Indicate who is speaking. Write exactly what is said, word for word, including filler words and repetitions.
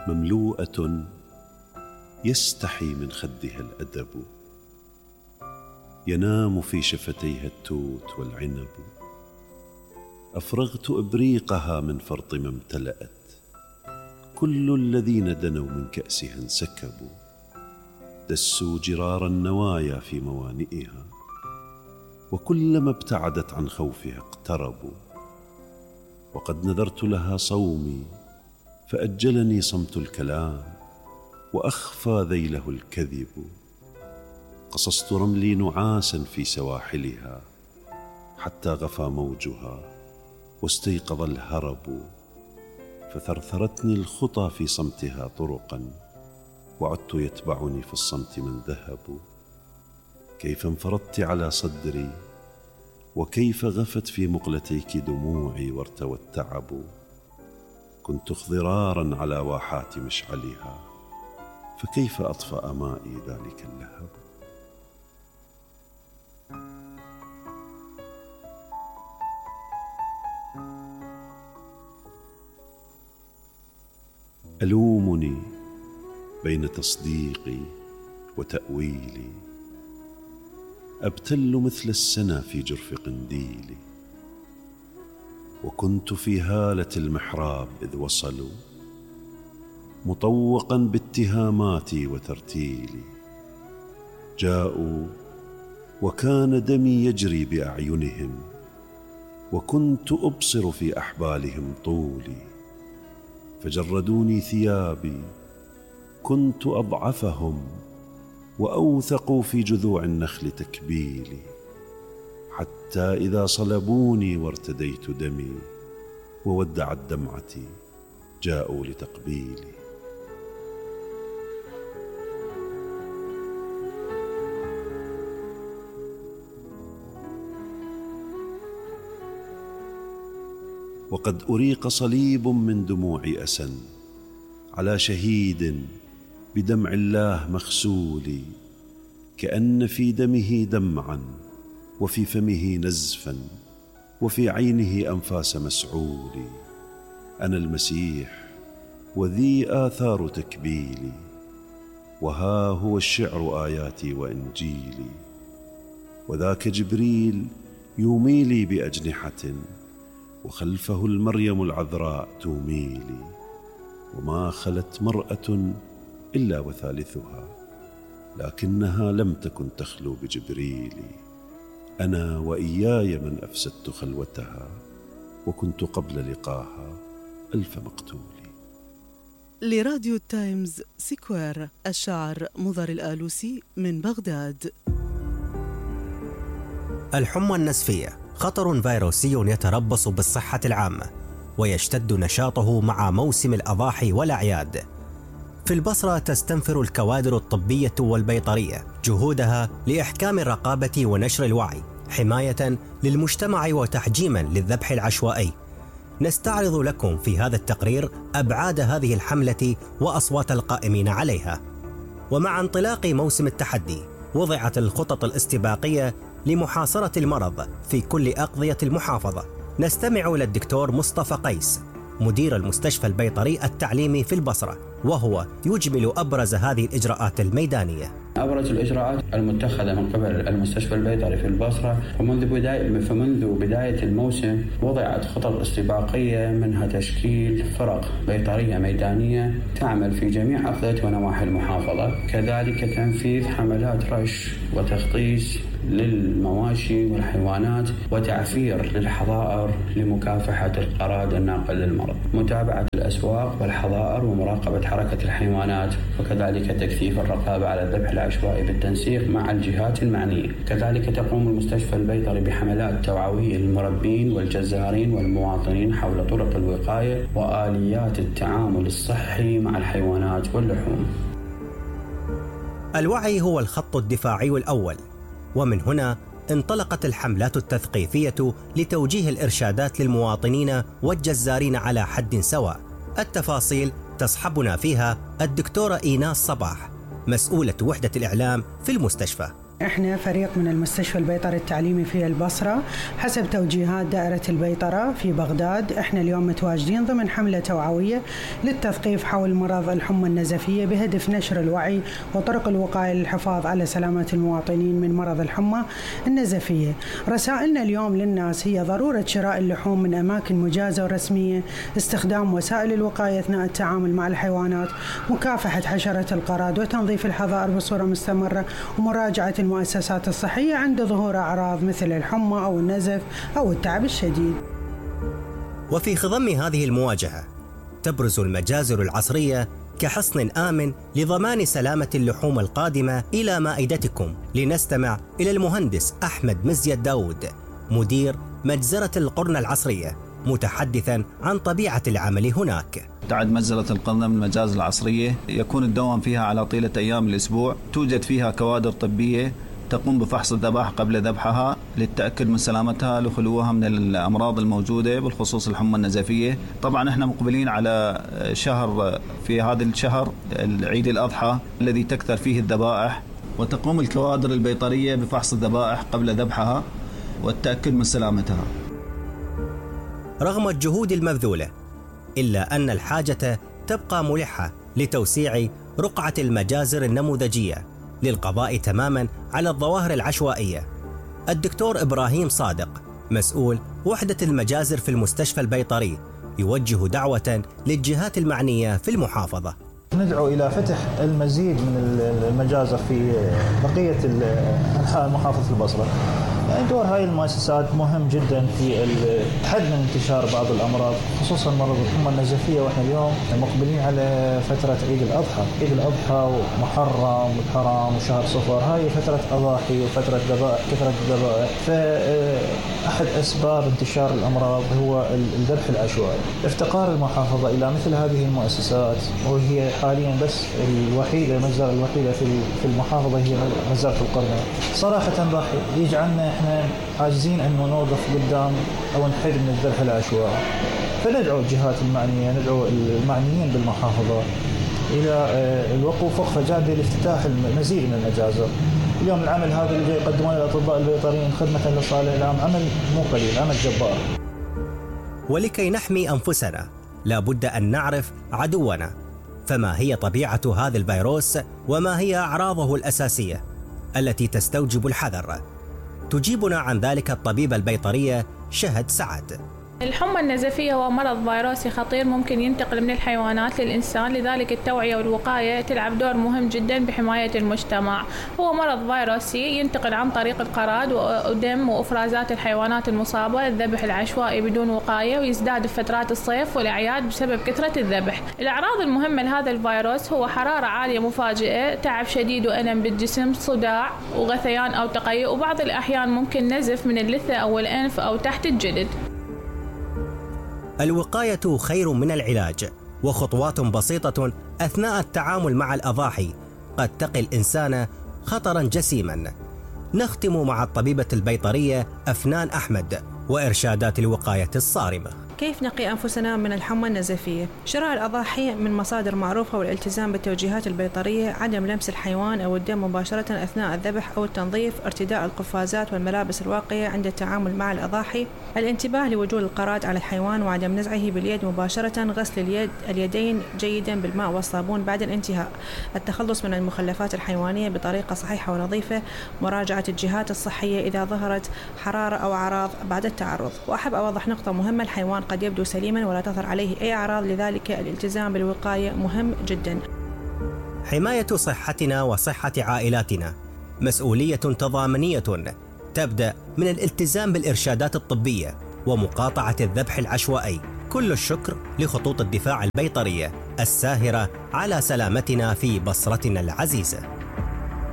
Speaker 1: مملوءة يستحي من خدها الأدب، ينام في شفتيها التوت والعنب. أفرغت إبريقها من فرط ما امتلأت، كل الذين دنوا من كأسها انسكبوا. دسوا جرار النوايا في موانئها، وكلما ابتعدت عن خوفها اقتربوا. وقد نذرت لها صومي فأجلني صمت الكلام، وأخفى ذيله الكذب. قصصت رملي نعاسا في سواحلها، حتى غفى موجها واستيقظ الهرب. فثرثرتني الخطى في صمتها طرقا، وعدت يتبعني في الصمت من ذهب. كيف انفرضت على صدري، وكيف غفت في مقلتيك دموعي وارتوى التعب. كنت اخضرارا على واحات مشعلها، فكيف أطفأ مائي ذلك اللهب. ألومني بين تصديقي وتأويلي، أبتل مثل السنا في جرف قنديلي. وكنت في هالة المحراب إذ وصلوا، مطوقا باتهاماتي وترتيلي. جاءوا وكان دمي يجري بأعينهم، وكنت أبصر في أحبالهم طولي. فجردوني ثيابي، كنت أضعفهم، وأوثقوا في جذوع النخل تكبيلي. حتى إذا صلبوني وارتديت دمي، وودعت دمعتي، جاءوا لتقبيلي. وقد أريق صليب من دموع أسى على شهيد بدمع الله مغسول، كأن في دمه دمعا، وفي فمه نزفا، وفي عينه أنفاس مسعول. أنا المسيح وذي آثار تكبيلي، وها هو الشعر آياتي وإنجيلي. وذاك جبريل يوميلي بأجنحة، وخلفه المريم العذراء توميلي. وما خلت مرأة إلا وثالثها، لكنها لم تكن تخلو بجبريل. أنا وإياي من أفسدت خلوتها، وكنت قبل لقاها ألف مقتول.
Speaker 2: لراديو تايمز سكوير، الشاعر مضر الآلوسي من بغداد.
Speaker 3: الحمى النسفية خطر فيروسي يتربص بالصحة العامة، ويشتد نشاطه مع موسم الأضاحي والأعياد. في البصرة تستنفر الكوادر الطبية والبيطرية جهودها لإحكام الرقابة ونشر الوعي، حماية للمجتمع وتحجيما للذبح العشوائي. نستعرض لكم في هذا التقرير أبعاد هذه الحملة وأصوات القائمين عليها. ومع انطلاق موسم التحدي، وضعت الخطط الاستباقية لمحاصرة المرض في كل أقضية المحافظة. نستمع إلى الدكتور مصطفى قيس، مدير المستشفى البيطري التعليمي في البصرة، وهو يجمل أبرز هذه الإجراءات الميدانية.
Speaker 4: أبرز الإجراءات المتخذة من قبل المستشفى البيطري في البصرة، فمنذ بداية فمنذ بداية الموسم وضعت خطط استباقية، منها تشكيل فرق بيطرية ميدانية تعمل في جميع أقضية ونواحي المحافظة، كذلك تنفيذ حملات رش وتخطيص للمواشي والحيوانات، وتعفير للحظائر لمكافحة القراد الناقل للمرض، متابعة الأسواق والحظائر ومراقبة حركة الحيوانات، وكذلك تكثيف الرقابة على الذبح العشوائي بالتنسيق مع الجهات المعنية. كذلك تقوم المستشفى البيطري بحملات توعوية للمربين والجزارين والمواطنين حول طرق الوقاية وآليات التعامل الصحي مع الحيوانات واللحوم.
Speaker 3: الوعي هو الخط الدفاعي الأول، ومن هنا انطلقت الحملات التثقيفية لتوجيه الإرشادات للمواطنين والجزارين على حد سواء. التفاصيل تصحبنا فيها الدكتورة إيناس صباح، مسؤولة وحدة الإعلام في المستشفى.
Speaker 5: احنا فريق من المستشفى البيطري التعليمي في البصرة حسب توجيهات دائرة البيطرة في بغداد. احنا اليوم متواجدين ضمن حملة توعوية للتثقيف حول مرض الحمى النزفية بهدف نشر الوعي وطرق الوقاية للحفاظ على سلامة المواطنين من مرض الحمى النزفية. رسائلنا اليوم للناس هي ضرورة شراء اللحوم من أماكن مجازة ورسمية، استخدام وسائل الوقاية أثناء التعامل مع الحيوانات، مكافحة حشرة القراد وتنظيف الحظائر بصورة مستمرة، ومراجعة المؤسسات الصحية عند ظهور أعراض مثل الحمى أو النزف أو التعب الشديد.
Speaker 3: وفي خضم هذه المواجهة تبرز المجازر العصرية كحصن آمن لضمان سلامة اللحوم القادمة إلى مائدتكم. لنستمع إلى المهندس أحمد مزيد داود مدير مجزرة القرنة العصرية متحدثاً عن طبيعة العمل هناك.
Speaker 6: تعد مجزرة القرنة من المجازر العصرية يكون الدوام فيها على طيلة أيام الأسبوع. توجد فيها كوادر طبية تقوم بفحص الذبائح قبل ذبحها للتأكد من سلامتها لخلوها من الأمراض الموجودة بالخصوص الحمى النزفية. طبعا احنا مقبلين على شهر، في هذا الشهر العيد الأضحى الذي تكثر فيه الذبائح، وتقوم الكوادر البيطرية بفحص الذبائح قبل ذبحها والتأكد من سلامتها.
Speaker 3: رغم الجهود المبذولة إلا أن الحاجة تبقى ملحة لتوسيع رقعة المجازر النموذجية للقضاء تماماً على الظواهر العشوائية. الدكتور إبراهيم صادق مسؤول وحدة المجازر في المستشفى البيطري يوجه دعوة للجهات المعنية في المحافظة.
Speaker 7: ندعو إلى فتح المزيد من المجازر في بقية أنحاء محافظة البصرة. يعني دور هاي المؤسسات مهم جدا في الحد من انتشار بعض الأمراض خصوصا مرض الحمى النزفية. وإحنا اليوم مقبلين على فترة عيد الأضحى. عيد الأضحى ومحرم والحرام وشهر صفر، هاي فترة أضاحي وفترة ذبائح، كثرة الذبائح. فأحد أسباب انتشار الأمراض هو الذبح العشوائي. افتقار المحافظة إلى مثل هذه المؤسسات، وهي حاليا بس الوحيدة المجزرة الوحيدة في المحافظة هي مجزرة القرنة. صراحة راح يجعلنا احنا عاجزين انه نوقف قدام او نحد من الذبح العشوائي. فندعو الجهات المعنية، ندعو المعنيين بالمحافظة الى الوقوف وقفة جادة لافتتاح المزيد من المجازر. اليوم العمل هذا اللي جاي يقدمونه الاطباء البيطريين خدمة للصالح العام عمل مو قليل، عمل جبار.
Speaker 3: ولكي نحمي انفسنا لابد ان نعرف عدونا، فما هي طبيعة هذا الفيروس وما هي أعراضه الأساسية التي تستوجب الحذر؟ تجيبنا عن ذلك الطبيبة البيطرية شهد سعد.
Speaker 8: الحمى النزفية هو مرض فيروسي خطير ممكن ينتقل من الحيوانات للإنسان، لذلك التوعية والوقاية تلعب دور مهم جدا بحماية المجتمع. هو مرض فيروسي ينتقل عن طريق القراد ودم وإفرازات الحيوانات المصابة، الذبح العشوائي بدون وقاية، ويزداد في فترات الصيف والأعياد بسبب كثرة الذبح. الأعراض المهمة لهذا الفيروس هو حرارة عالية مفاجئة، تعب شديد وألم بالجسم، صداع وغثيان أو تقيؤ، وبعض الأحيان ممكن نزف من اللثة أو الأنف أو تحت الجلد.
Speaker 3: الوقاية خير من العلاج، وخطوات بسيطة أثناء التعامل مع الأضاحي قد تقي الإنسان خطرا جسيما. نختم مع الطبيبة البيطرية أفنان أحمد وإرشادات الوقاية الصارمة.
Speaker 9: كيف نقي أنفسنا من الحمى النزفية؟ شراء الأضاحي من مصادر معروفة والالتزام بالتوجيهات البيطرية، عدم لمس الحيوان أو الدم مباشرة أثناء الذبح أو التنظيف، ارتداء القفازات والملابس الواقية عند التعامل مع الأضاحي، الانتباه لوجود القراد على الحيوان وعدم نزعه باليد مباشرة، غسل اليد اليدين جيدا بالماء والصابون بعد الانتهاء، التخلص من المخلفات الحيوانية بطريقة صحيحة ونظيفة، مراجعة الجهات الصحية إذا ظهرت حرارة أو أعراض بعد التعرض. وأحب أوضح نقطة مهمة، الحيوان قد يبدو سليما ولا تظهر عليه أي أعراض، لذلك الالتزام بالوقاية مهم جدا.
Speaker 3: حماية صحتنا وصحة عائلاتنا مسؤولية تضامنية تبدأ من الالتزام بالإرشادات الطبية ومقاطعة الذبح العشوائي. كل الشكر لخطوط الدفاع البيطرية الساهرة على سلامتنا في بصرتنا العزيزة.